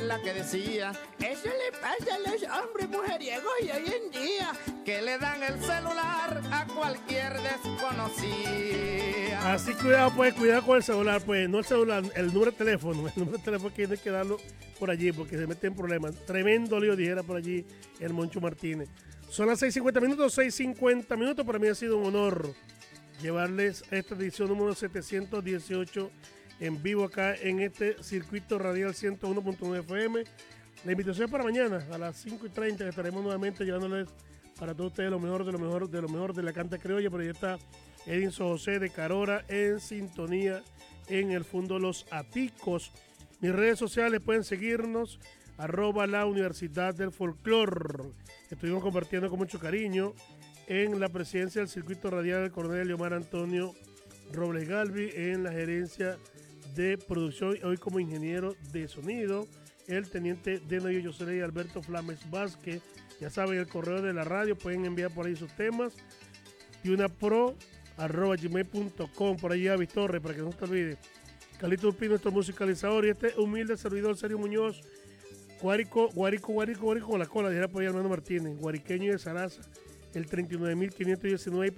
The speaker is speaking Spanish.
la que decía, eso le pasa a los hombres mujeriegos y hoy en día, que le dan el celular a cualquier desconocida. Así cuidado pues, cuidado con el celular pues, no el celular, el número de teléfono que hay que darlo por allí porque se mete en problemas. Tremendo lío dijera por allí el Moncho Martínez. Son las 6:50, 6:50, para mí ha sido un honor llevarles esta edición número 718 en vivo acá en este circuito radial 101.9 FM. La invitación es para mañana a las 5:30 que estaremos nuevamente llevándoles para todos ustedes lo mejor de la canta criolla. Por ahí está Edinson José de Carora en sintonía en el Fondo Los Aticos. Mis redes sociales pueden seguirnos @la Universidad del Folclor. Estuvimos compartiendo con mucho cariño en la presidencia del circuito radial del coronel Omar Antonio Robles Galvi, en la gerencia de producción, hoy como ingeniero de sonido, el teniente Denoyo Yoseley Alberto Flames Vázquez. Ya saben, el correo de la radio, pueden enviar por ahí sus temas, diunapro@gmail.com, por ahí Avis Torres, para que no se te olvide. Calito Urpino, nuestro musicalizador, y este humilde servidor Sergio Muñoz, Guárico con la cola, dijera por ahí Armando Martínez, guariqueño de Sarasa, el 39.519.